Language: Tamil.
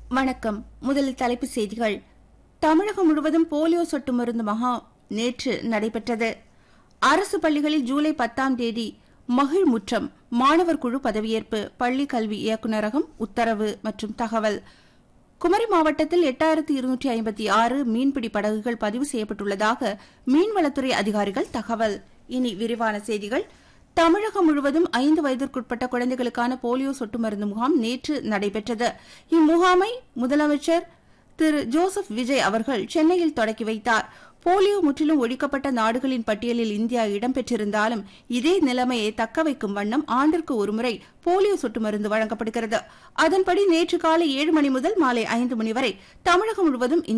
வணக்கம். முதலில் தலைப்புச் செய்திகள். தமிழகம் முழுவதும் போலியோ சொட்டு மருந்து முகாம் நேற்று நடைபெற்றது. அரசு பள்ளிகளில் ஜூலை 10ஆம் தேதி மகிழ்முற்றம் மாணவர் குழு பதவியேற்பு. பள்ளி கல்வி இயக்குநரகம் உத்தரவு மற்றும் தகவல். குமரி மாவட்டத்தில் 8256 மீன்பிடி படகுகள் பதிவு செய்யப்பட்டுள்ளதாக மீன்வளத்துறை அதிகாரிகள் தகவல். இனி விரிவான செய்திகள். தமிழகம் முழுவதும் 5 வயதிற்குட்பட்ட குழந்தைகளுக்கான போலியோ சொட்டு மருந்து முகாம் நேற்று நடைபெற்றது. இம்முகாமை முதலமைச்சர் திரு ஜோசப் விஜய் அவர்கள் சென்னையில் தொடக்கி வைத்தார். போலியோ முற்றிலும் ஒழிக்கப்பட்ட நாடுகளின் பட்டியலில் இந்தியா இடம்பெற்றிருந்தாலும் இதே நிலைமையை தக்கவைக்கும் வண்ணம் ஆண்டிற்கு ஒருமுறை போலியோ சொட்டு மருந்து வழங்கப்படுகிறது. அதன்படி நேற்று காலை 7 மணி முதல் மாலை 5 மணி வரை தமிழகம் முழுவதும்